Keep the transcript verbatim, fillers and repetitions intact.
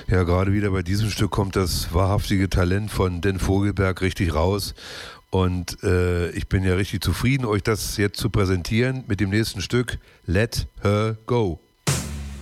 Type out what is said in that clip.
Ja, gerade wieder bei diesem Stück kommt das wahrhaftige Talent von Den Vogelberg richtig raus. Und äh, ich bin ja richtig zufrieden, euch das jetzt zu präsentieren mit dem nächsten Stück Let Her Go.